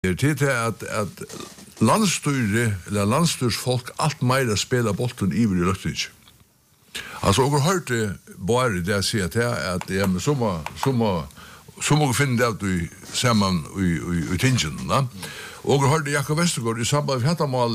Det är att landstyre eller landstyrsfolk allt mer spelar bollen i lökting. Alltså och hörte bara det säga att det är som må finna det i samman i tingen, va? Och hörde Jakob Westergaard i samband med detta mål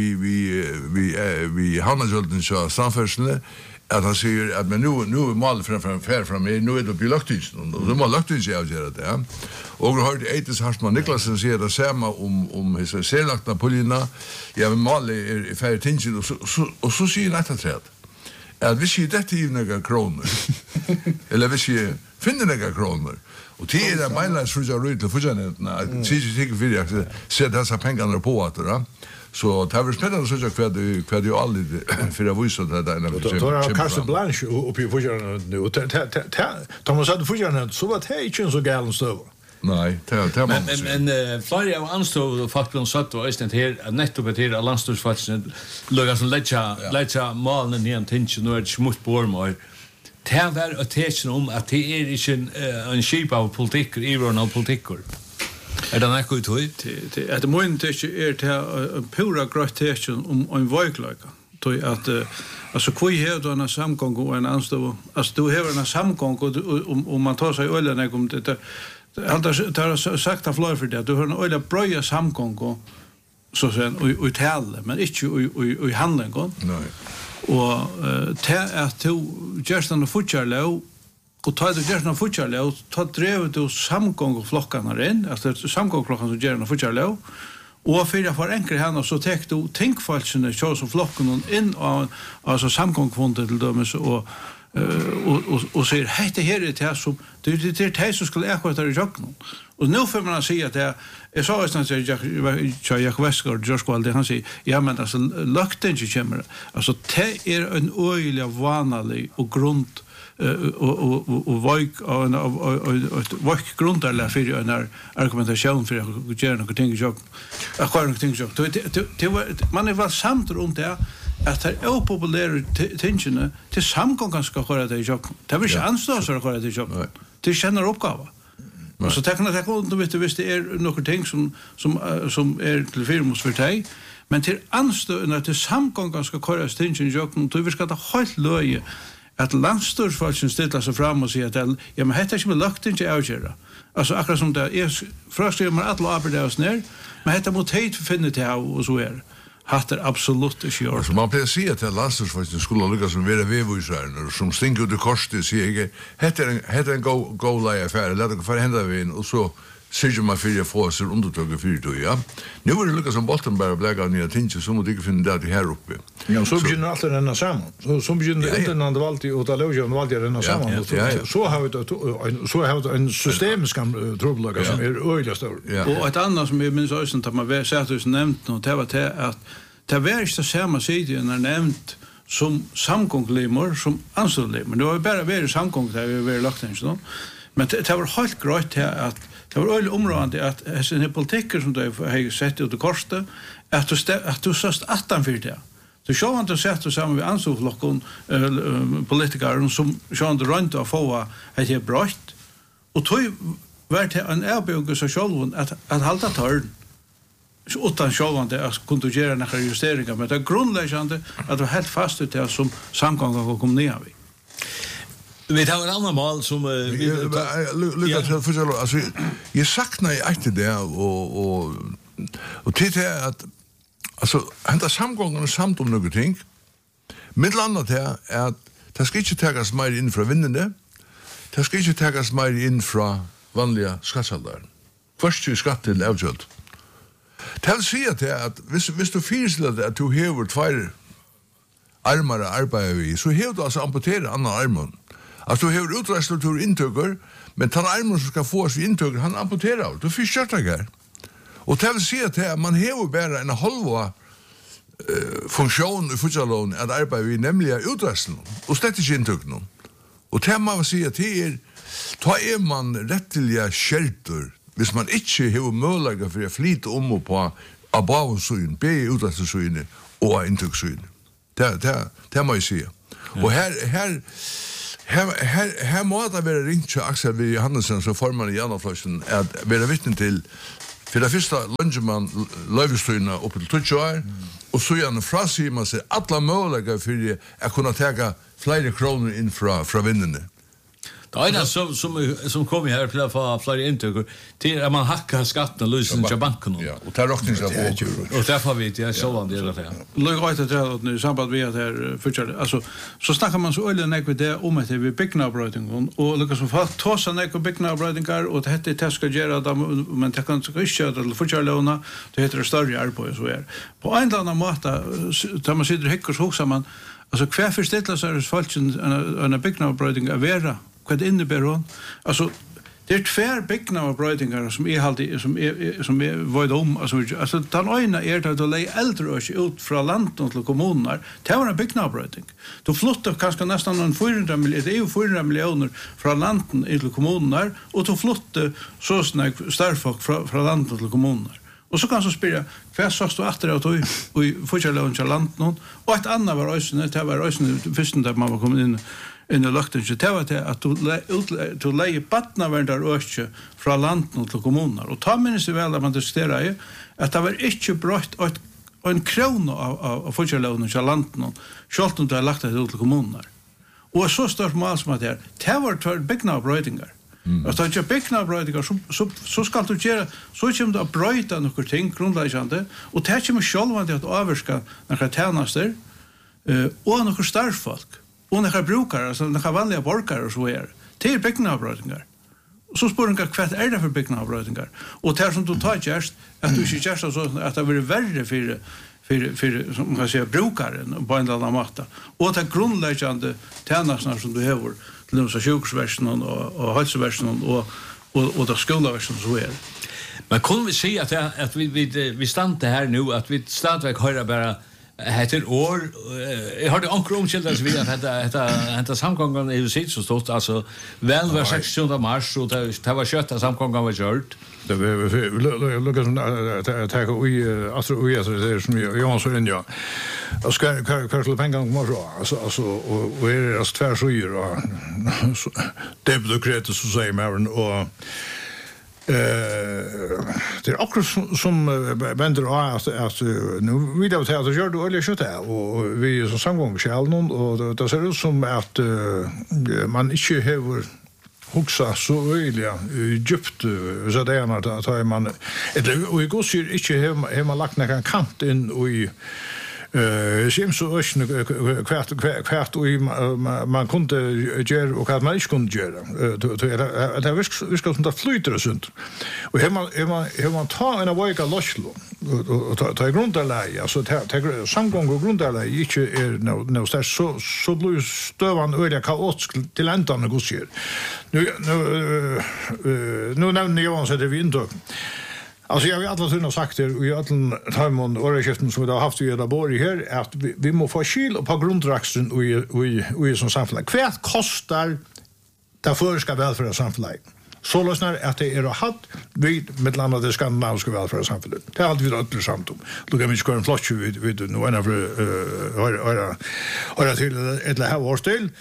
vi Hannajöldens samfärdseln att han säger att men nu mål fram nu är det på löktingen och då måste löktingen avgöra det, ja. Och hörde Eitis Hartman Niklasen säga det samma om hela serlagta polina. Ja, men mål är färre tingen och så säger han att träd. Att vi ser detta i några kronor. Eller vi ser finner några kronor. Och det är det beinleis för jag rydde för jag tycker för jag ser dessa pengarna på att det. Så det var spännande så jag kvad ju aldrig för jag visste att det är då har Carte Blanche uppe i förjarna nu. Thomas hade förjarna så var det inte så galen stöv. Nej, men flera av anstår faktiskt satt och istället här nettopp till landstorsfatsen lugga som lägga malen igen tänker nu är det smut på mig. Det var attention om att det är inte en shape av politik i av politiker. Är det något ut hit? Det måste är det pura grattation om en vojklaka. Då att alltså kvui här då en samgång och en anstår. Alltså du har en samgång och man tar sig öle när kom det. Han har sagt att flör för det. Du har en öle bröja samgång så sen och tala men inte i handling gå. Nej. Och det är to just on the futjarlå och tar det just on futjarlå tar drevet och samgång och flockarna in alltså samgångsklockan som gör en futjarlå och för enkelt här så tar du tänkfalsen så som flocken in alltså samgångsfondet till dömes och säger hej det här är det som det är som skulle ersätta i jocken och nu får man säga att det är så att jag Westergaard George Walde han säger ja men alltså lökten kommer alltså det är en öjliga vanlig och grund och vojk och vojk grundar för en argumentation för att göra något ting jag har något ting jag man är väl samt om det att det är opopulära tingene till samgången ska göra det jag det vill inte anstå så att göra det jag det känner uppgåva. Så tänkte jag att du vet det är några ting som är till firmos för dig men till anstående till samgången ska köras tingen jag då vi ska ta helt löje att landstorsfolken ställer sig fram och säger att ja men heter inte lagt inte avgöra. Alltså akkurat som det är först gör man alla arbetar ner men heter mot hit finner det och så är hattar absolut inte gör. Så man placerar till landstorsfolken skulle lyckas som vara vevusar som stinker ut i korset säger heter en go lay affär låt det för hända vi in och så ser man för få så undertryck för det ja. Nu är det lyckas som botten bara blägga ner tinge så måste det finna där här uppe. Ja, så börjar allt den samman. Så börjar inte den alltid och logen alltid den samman. Så har vi en systemskam trubbelaga som är öjliga stor. Och ett annat som jag minns också att man var säkert nämnt och det var att det var inte samma sidor när nämnt som samgångslimor som anståndslimor. Det var bara vara samgång där vi var lagt in men det var helt grejt att det var öll område att sen politiker som det har sett ut i korset att du såst 18 för det. Så sjå han att sätta samman med ansvarslockon politiker som sjön det runt att få att det brott och tog vart en erbjudande så själv att hålla törn så utan självande att kunna göra några justeringar men det är grundläggande att det helt fast det som samgångar kommer ner vi. Vi tar en annan mål som Lucas för alltså jag saknar inte det och titta att alltså hända samgången samt om något ting. Midlandet här är att det ska inte tagas mer in från vinnande. Det ska inte tagas mer in från vanliga skattesaldar. Först till skatt till avgöld. Det vill säga att hvis du fyrsler att du hever två armar arbetar vi så hever du alltså amputera andra armen. Alltså du hever uträstlatur intöker men den armen som ska få oss intöker han amputerar. Du finns körtagar. Och det vill säga att man hever bara en halva funktion i futsalån att arbeta vid nämligen uträsteln och slett inte intöken. Och det man vill säga att då är man rätteliga skälter hvis man inte hever möjlighet för att flyta om och på abavsyn, be uträstelsyn och intöksyn. Det må jag säga. Och här må det vara ringt till Axel V. Johannesson som formar i Janaflösen att vara vittnen till för det första lunge man lövstyrna upp till 20 år och så gärna frasi man ser alla möjliga för att kunna ta flera kronor in från vinnarna. Det är som kommer här till att få flera intryck till att man hackar skatten och lösen till banken. Ja, och tar rockningsar på. Och därför vet jag så det där. Låg rätt att det nu samband med här för alltså så snackar man så öle näck med det om att vi byggnadsbröting och lucka så fast tossa näck och byggnadsbrötingar och det heter det ska göra dem men det kan så inte det förkärlåna det heter större arbete så är. På en annan måte där man sitter häckor så också man alltså kvar förställa så är falschen en byggnadsbröting att vara vad innebär hon? Alltså det tvär byggnadsbrötingar som är alltid som är vad alltså den ena är det att lägga äldre ut från landet till kommuner. Det var en byggnadsbröting. Då flottar kanske nästan 400 miljoner, det är ju 400 miljoner från landet till kommuner och då flottar så snägt starfolk från landet till kommuner. Och så kan så spela kvar så står efter att och fortsätta till landet och ett annat var det var ösnen första där man var kommit in i lökten så det var det att du lägger patnavändar ökje från landet till kommuner och ta minns det väl att man diskuterar att det var inte brott en krona av fortsättningen till landet självt om det har lagt det till kommuner och så stort mål som att det var för byggnadsbrötingar. Och så jag byggnadsbrötingar så ska du göra så kommer du att bröta några ting grundläggande och det kommer självande att överska några tjänster och några starfolk och några brukare, alltså några vanliga borgare och så är det. Är byggnadsbrötingar. Så spår de kvart är det för byggnadsbrötingar. Och det som du tar gärst, att du inte gärst så att det blir värre för som man kan säga, brukaren på en eller annan måte. Och det grundläggande tjänsterna som du har till de sjukhusversionen och hälsoversionen och det skolversionen så är det. Men kan vi se att vi stannar här nu, att vi stadväg höra bara heter år jag har det omkringskildrat så vidare att det samgången är sitt så stort alltså väl var 16 mars och det var kötta samgången var gjort det vi Lucas ta vi alltså det är som jag så ja och ska kanske pengar kommer alltså och är det tvärskyr och det blir kreativt så säger man och det är också som vänder att nu vill jag säga att gör du eller så där och vi är så samgångsskäl och det ser ut som att man inte har huxa så öliga djupt så där när tar man och i går ser inte har man lagt någon kant in och i Sim så ösn kvärt och man kunde göra och att man inte kunde göra. Det viskar som det flyter och sånt. Och hur man tar en avvika losslo och ta grundläge alltså ta samgång och grundläge inte är så blir stövan öliga kaotisk till ändan och går nu nämner jag så det vi inte. Alltså jag har alla tunna sagt det och i allan Timon årskiften som vi har haft i Göteborg här att vi må få skil på grunddraxen och i som samhälle. Kvärt kostar det förska välfärd samhälle. Så lösnar att det är hatt vid mellan det skandinaviska välfärd samhälle. Det har alltid varit intressant om. Då kan vi köra en flotch vid nu en av höra till ett här årstil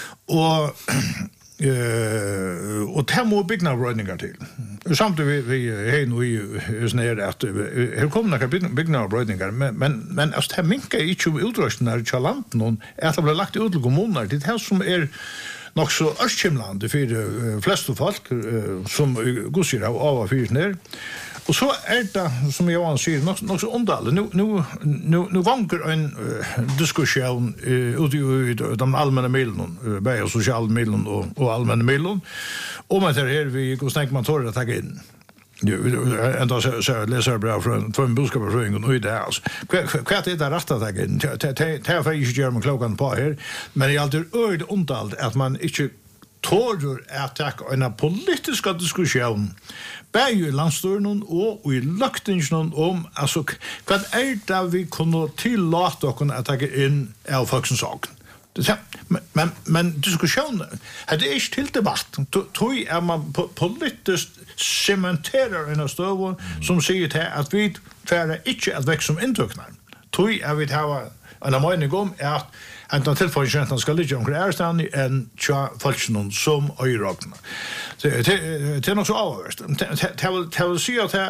och det må byggnadsbrötningar till. Samtidigt vi är nu i snär att här kommer några byggnadsbrötningar men alltså det minkar inte utrustningar i land någon att det blir lagt ut till kommuner det här som är nog så örskimlande för flesta folk som går av för snär. Och så är det som jag anser något så underligt. Nu vanker en diskussion ut i de allmänna medlen, både sociala medlen och allmänna medlen. Om att det här vi går snägt man tar att ta in. Ända så läser bra från en boskapsförening och det alltså. Kvart är det rätt att ta in. Det är för inte gör klockan på här, men det är alltid underligt att man inte tårer att ta en politisk diskussion i landstyrelsen och i löktingen om alltså vad är det vi kommer tillåta oss att ta in av folkens sak. Men diskussionen det är inte till debatt. Tror är man politiskt cementerar en stöv som säger till att vi färre inte att växa som intöknar. tog jag vet ha en mening om att ända tillfället ska ligga omkring Ärstan en tja falsknon som öjragna. Det är nog så avvärst. Det vill säga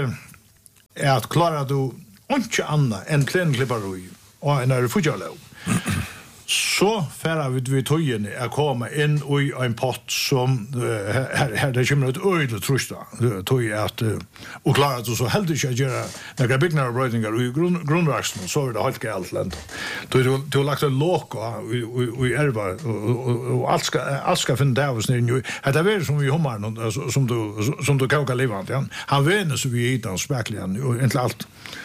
att klara du inte annat än plänklippar och en refugjalov. Så färra vi tojen att komma in i en pott som här det kommer ett öjligt trusta tog att och klara att så helt inte göra några byggnader brödningar i grundverksamheten så är det helt galt land. Du har lagt en låk och erva och allt ska finna där hos nu. Det är väl som vi har som du kokar livet. Han vänner så vi hittar späckligen och inte allt.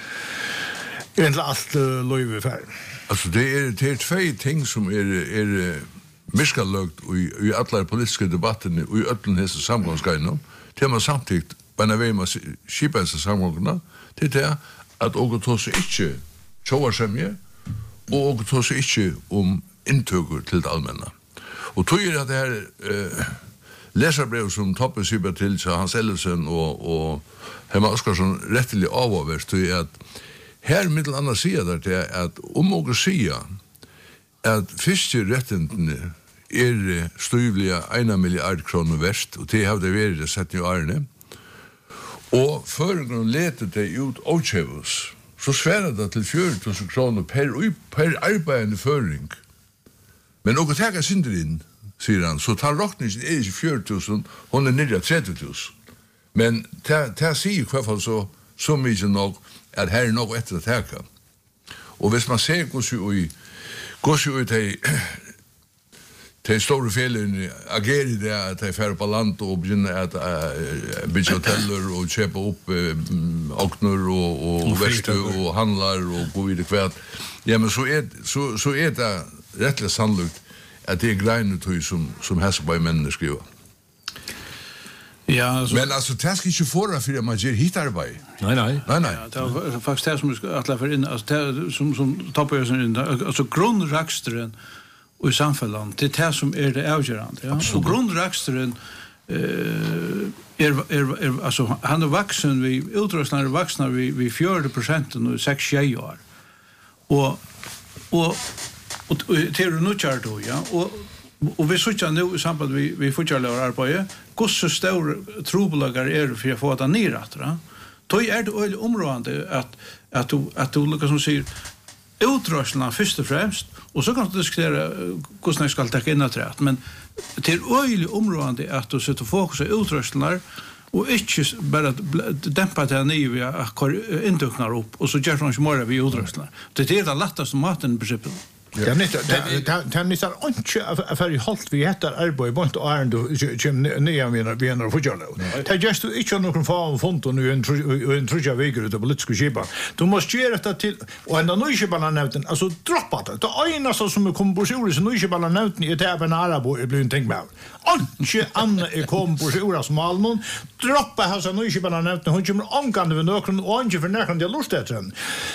Inte allt löjve färg. Alltså det är två ting som är miskalögt i alla politiska debatterna och i öppna hese samgångsgrejerna. Det man samtidigt när vi måste skipa dessa samgångarna det är att åka ta sig inte tjovarsämje och åka ta sig inte om intöker till det allmänna. Och tog att det här läsarbrev som Toppe sybar till så Hans Ellefsen och Hemma Oskarsson rättelig avavärst är att här mittel andra sidan det att och säga att fiskerätten är stuvliga 1 miljard kronor värt och det har det varit sett i Arne. Och förgrund letet det ut Ochevus så svärade det till 4000 kronor per arbetande föring. Men något täcka synder in säger han så tar rockningen är inte 4000 hon är nere 30000. Men ta sig i alla fall så mycket nog att här är något efter att täcka. Och hvis man ser går sig ut till stora fällen agerar det att de färre på land och begynner att bygga hoteller och köpa upp åknor och väster och handlar och gå vidare kvärt. Ja, men så är det rättligt sannolikt att det är grejer som Hesselberg männen skriver. Ja, alltså, men alltså det ska inte förra för att man ger hit arbete. Nej. Ja, det var faktiskt det som ska alla för in alltså det som toppar in alltså grundrakstren och i samhället det är det som är det avgörande. Ja. Och grundrakstren alltså han är vuxen vi utrustade vuxna vi 40% och 6 år. Och till nu chart då ja och vi söker nu i samband vi fortsätter arbeta hur så stor trobelagar är för att få det neråt va då är det öl område att du luckas som säger utrustningen först och främst och så kan du diskutera hur snart ska ta in att men till öl område att du sätter fokus på utrustningar och inte bara dämpa det ner via att intöknar upp och så gör de små vi utrustningar det är det lättaste maten på princip. Det är inte för i halt vi heter arbete bort och är då nya vi fortjänar. Det just du inte någon form fond och nu en tröja vägar det politiska skipa. Du måste göra det till och ändå nu inte bara nämnt alltså droppa det. Det ena som kommer på så nu inte bara nämnt i det även arabo är blivit tänkt med. Inte Anna är kom på så som Malmö droppa har så nu inte bara nämnt hon kommer angående med någon och inte för när kan det lustigt sen.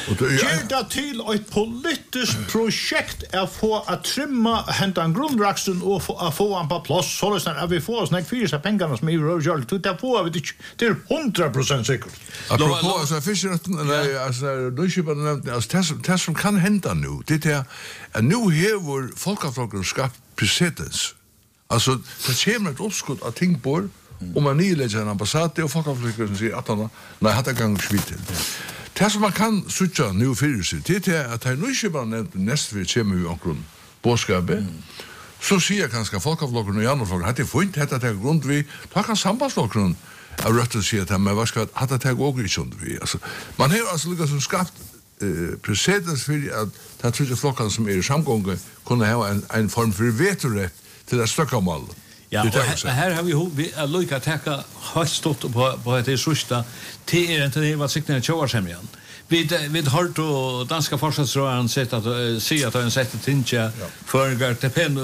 Gör det till ett politiskt projekt att få att trimma hämta en grundraksten och få en på plats så att vi får såna fyra pengarna som är rörjalt det får vi det är 100% säkert. Apropå alltså fiskerätten eller alltså då ska man nämna alltså det som kan hända nu det är att nu har folkaflocken skapat precedens. Alltså det kommer ett uppskott att tänka på om man nylägger en ambassad och folkaflocken säger att nej hade gått skit. Det som man kan söka nu för sig, det är att nu inte bara nämnt nästa vi kommer vi omkring bådskapet, så säger kanske folkavlocken och andra folk att det får inte heta till grund vi, då kan sambandsflocken av rötten säga att men vad ska att det gå och inte vi. Alltså, man har alltså lyckats som skapt precedens för att det tror jag flocken som är i samgången kunna ha en form för vetorätt till att stöcka om alla. Ja, och här har vi lycka att täcka helt stått på att det är sista till inte det var siktningen 20 år sedan igen. Vi har då danska forskarrörelsen sett att se att en sätt tinja för att depende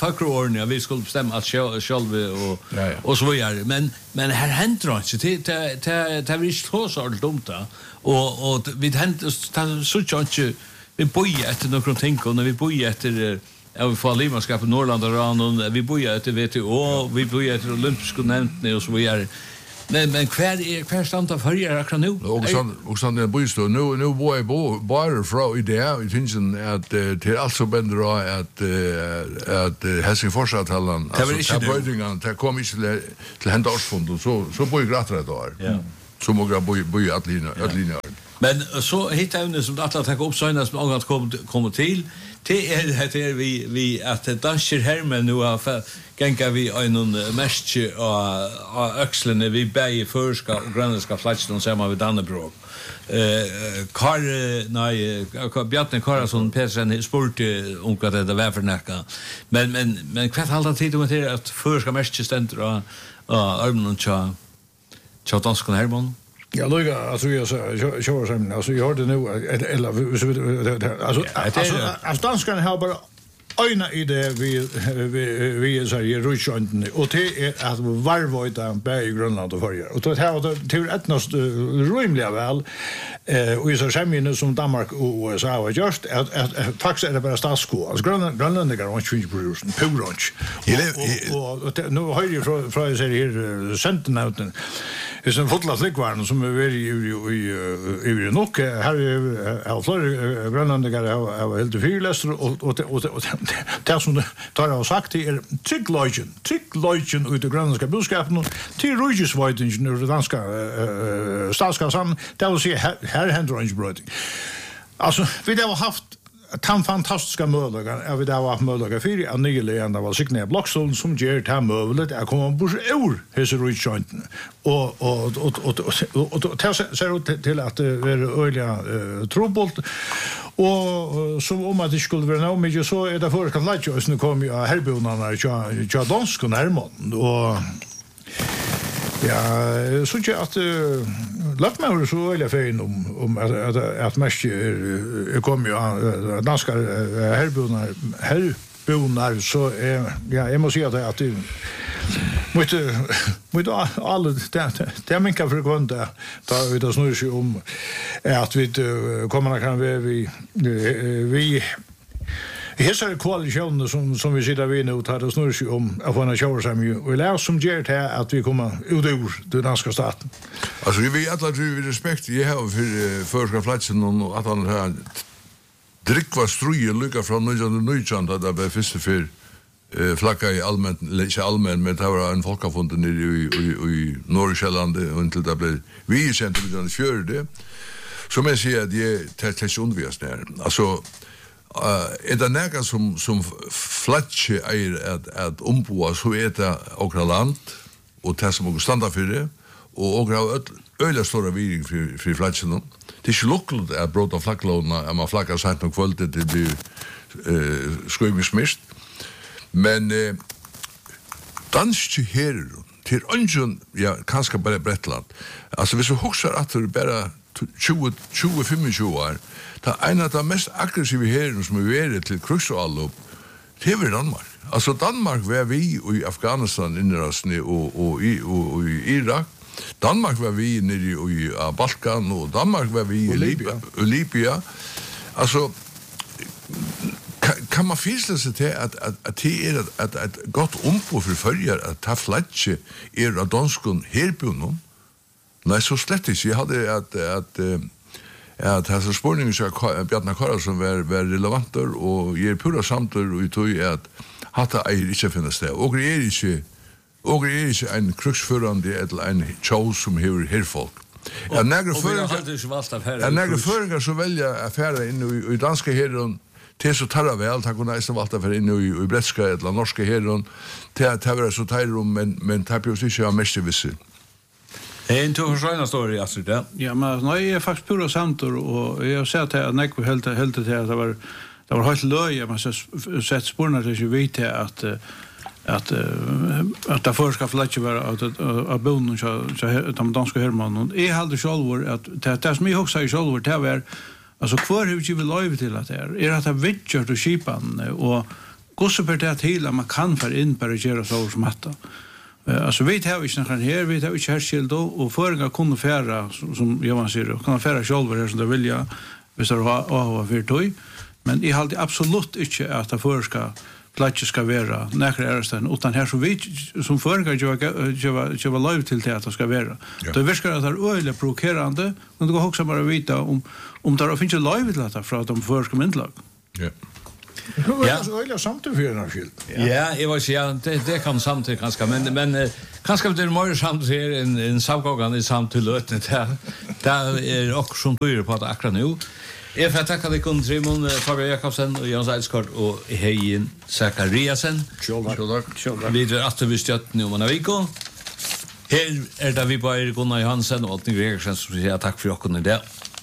för vi skulle bestämma att själva och så vidare men här händer inte det vill inte så dumt och vi händer så inte vi bojar efter några ting och när vi bojar efter vi får livmanskap i Norrland och vi bojar efter WTO vi bojar efter olympiska nämnden och så vidare Men kvar standa förger akkurat nu? Och sån där bostad nu bor jag bara från idé i tingen att till alltså bändra att Helsingforsavtalan alltså böjningarna det kom inte till händarsfond och så bor jag grattar då. Ja. Så många bor att linjer. Men så hittar jag som att ta upp såna som angåt kommer till vi att danser hermen nu av gänga vi en mest och axlarna vi bäge förska och grönska flatchen som man vid Dannebrog. Bjarne Karlsson Petersen sport om vad det var för näka. Men kvart halda tid om det att förska mest ständer och armen och cha danskan hermen. Ja, Luga, alltså jag kör sen alltså jag hörde nu eller alltså danskarna har bara öjna i det vi så här Ryssland och det är att varvojta i Grönland och förger. Och det här till etnost rymliga väl och i så sämjene som Danmark och USA har just att faktiskt är det bara statsko. Alltså grönlänningar har inte producerat purunch. Och nu har ju från jag säger här Sentinelten är som fotla flickvarn som är i nog här är flera grönlänningar har helt fyrläster och det som tar jag sagt det är trygglogen ut i grönländska budskapen till rujusvajtingen ur danska statskassan det vill säga här händer inte bröting. Alltså vi har haft tan fantastiska möjligheter vi har haft möjligheter för att nyligen var signerad blockstol som ger det här möjligt att komma bort ur hese rujusvajten och ser till att det är öliga trubbelt och som om att det skulle vara nog mycket så är det för att lägga nu kommer ju herbonarna och danskon hermon och ja så att låt mig så välja för om att mest kommer ju danska herbonar så ja jag måste säga att det Mot alla det man kan förkvanta då vi då snurrar sig om att vi kommer kan vi hesa koalitionen som vi sitter vid nu tar det snurrar sig om att vara shower som ju och lär som ger det att vi kommer ut ur den danska staten. Alltså vi alla respekt jag har för förska platsen och att han har drickva struje lucka från Nujand där var första för flagga i allmänt men det var en folkafunden i Norrsjälland och till det blev vi sent till den fjärde som jag säger det tätt undvikas där alltså är det näga som flatche är att omboa så är det och land och det som standard för det och öliga stora viring för flatchen det är ju lokalt att bråta flagglåna man flaggar sent på kvällen det blir skrivsmist. Men dansk her till ungen ja kanske bara Bretland. Alltså vi så huxar att det bara 25 år. Det är en av de mest aggressiva herren som är varit till krigsallup. Det är Danmark. Alltså Danmark var vi i Afghanistan innerasne och i Irak. Danmark var vi nere i Balkan och Danmark var vi i Libya. Alltså kan man fysla sig till att det är ett gott ombo för följer att ta flatche av danskon herbunum. Nej, så slett inte. Jag hade att här så spårningen så Bjarne Karlsson var relevanter och ger pura samtal och tog att hatta är inte finnas det. Och är inte en kruxförande eller en show som hör herfolk. Jag några föringar så välja affärer in i danska herren till så tarra väl ta kunna nästan valta för in i bretska eller norska herren till att vara så tajrum men tapio sig ju mest visse. En till såna story alltså det. Ja men nej är faktiskt pura samtor och jag ser att Nick helt till att det var helt löje man så sett spårna det ju vet att det förska flatche var att bonden så de danska hermannen är hade självor att det som jag också i självor det var alltså kvar hur vi vill leva till att det är att det vittjort och skipan och gossipar det till att man kan för in på att göra så som matta. Alltså vi har ju snackat här, vi har ju härskilt och förringar kunde färra som Johan säger, kan färra själva här som det vilja, hvis det har för tog. Men jag hade absolut inte att det förska platser ska vara näkra ärsten utan här så vi som föregår ju var live till teater ska vara. Det verkar att det är öle provocerande men det går också bara vita om där finns ju live till att från de förska myndlag. Ja. Ja, så öle samtidigt för en skilt. Ja, jag var ja det kan samtidigt ganska men kanske det är mer samtidigt en samgången i samtidigt det är också som blir på att akkurat nu. Jag får tacka dig kun Simon Fabian Jakobsen och Jens Eidskort och Hejen Zakariasen. Kjoldak. Vi är att vi stött nu om en vecka. Här är det vi på Gunnar Johansen och Altning Gregersen som säger tack för att ni där.